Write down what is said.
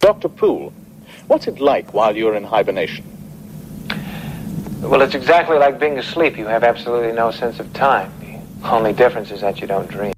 Dr. Poole, what's it like while you're in hibernation? Well, it's exactly like being asleep. You have absolutely no sense of time. The only difference is that you don't dream.